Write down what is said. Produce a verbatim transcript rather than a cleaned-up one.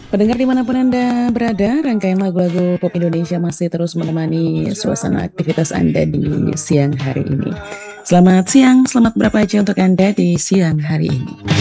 Pendengar dimanapun Anda berada, rangkaian lagu-lagu pop Indonesia masih terus menemani suasana aktivitas Anda di siang hari ini. Selamat siang, selamat berpagi untuk Anda di siang hari ini.